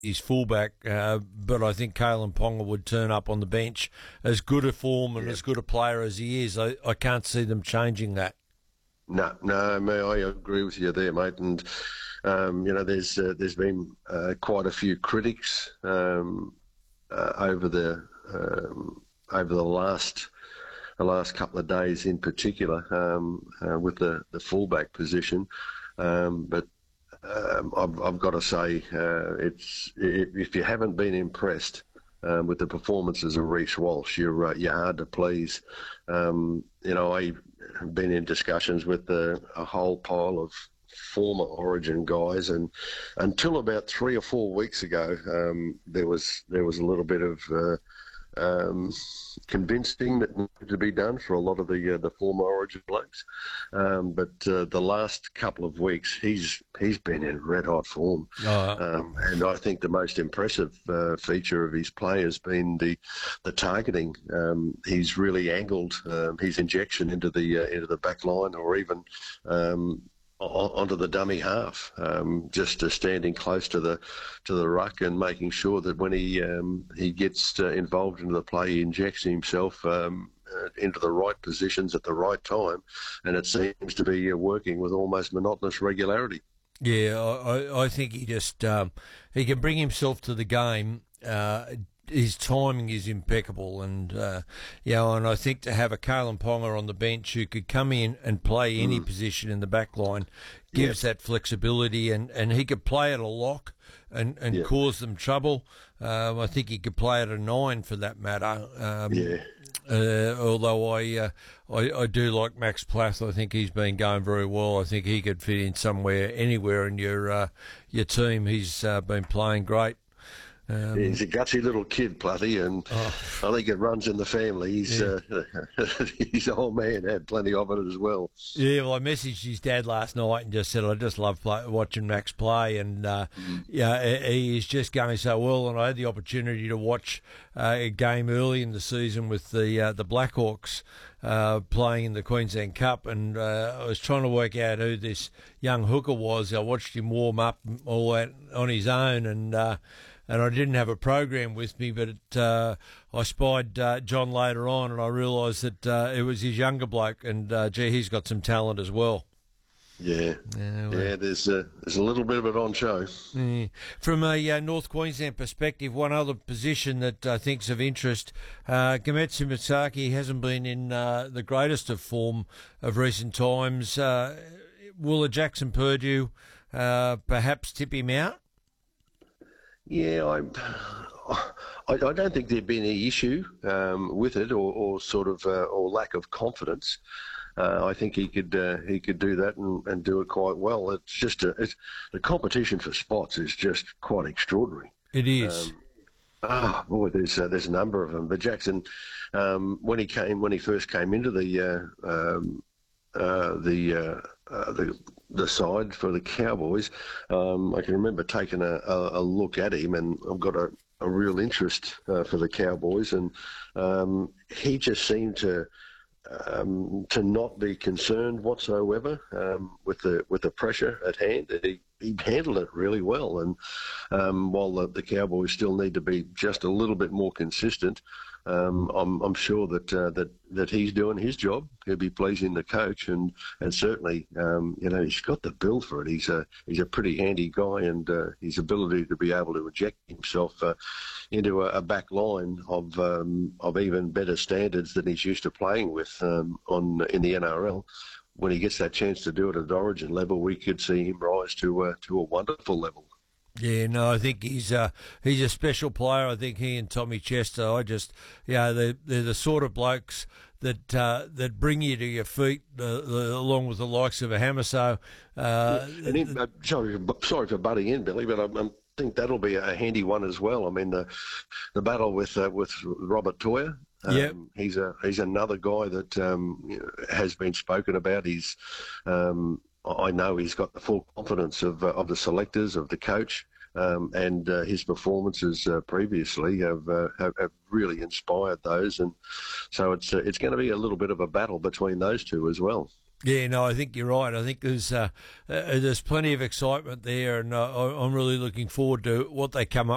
his fullback, but I think Kalen Ponga would turn up on the bench as good a form and as good a player as he is. I can't see them changing that. No, mate, I agree with you there, mate. And there's been quite a few critics over the last couple of days, in particular, with the fullback position. But I've got to say, if you haven't been impressed with the performances of Reece Walsh, you're hard to please. I've been in discussions with a whole pile of former Origin guys, and until about 3 or 4 weeks ago, there was a little bit of convincing that needed to be done for a lot of the former Origin blokes. But the last couple of weeks, he's been in red hot form, and I think the most impressive feature of his play has been the targeting. He's really angled his injection into the back line, or even onto the dummy half, just standing close to the ruck and making sure that when he gets involved into the play, he injects himself into the right positions at the right time, and it seems to be working with almost monotonous regularity. Yeah, I think he just he can bring himself to the game. His timing is impeccable, and and I think to have a Kalen Ponga on the bench who could come in and play any position in the back line gives that flexibility, and he could play at a lock and cause them trouble. I think he could play at a 9 for that matter. Although I do like Max Plath. I think he's been going very well. I think he could fit in anywhere in your team. He's been playing great. He's a gutsy little kid, Plathy, and I think it runs in the family. His old man had plenty of it as well. Yeah, well, I messaged his dad last night and just said I just love watching Max play, and he is just going so well. And I had the opportunity to watch a game early in the season with the Blackhawks playing in the Queensland Cup, and I was trying to work out who this young hooker was. I watched him warm up all that on his own, and I didn't have a program with me, but I spied John later on, and I realised that it was his younger bloke, and he's got some talent as well. Yeah, there's a little bit of it on show. Yeah. From a North Queensland perspective, one other position that I think's of interest, Gametsu Misaki hasn't been in the greatest of form of recent times. Will a Jackson Purdue perhaps tip him out? Yeah, I don't think there'd be any issue with it, or lack of confidence. I think he could do that and do it quite well. It's just the competition for spots is just quite extraordinary. It is. There's a number of them. But Jackson, when he first came into the side for the Cowboys, I can remember taking a look at him, and I've got a real interest for the Cowboys, and he just seemed to not be concerned whatsoever with the pressure at hand. He handled it really well, and while the Cowboys still need to be just a little bit more consistent, I'm sure that he's doing his job. He'll be pleasing the coach, and certainly he's got the build for it. He's a pretty handy guy, and his ability to be able to inject himself into a back line of even better standards than he's used to playing with in the NRL. When he gets that chance to do it at Origin level, we could see him rise to a wonderful level. Yeah, no, I think he's a special player. I think he and Tommy Chester, they're the sort of blokes that bring you to your feet, along with the likes of a Hamaso. Sorry for butting in, Billy, but I think that'll be a handy one as well. I mean, the battle with Robert Toyer. He's another guy that has been spoken about. I know he's got the full confidence of the selectors, of the coach, and his performances previously have really inspired those, and so it's going to be a little bit of a battle between those two as well. Yeah, no, I think you're right. I think there's plenty of excitement there, and I'm really looking forward to what they come up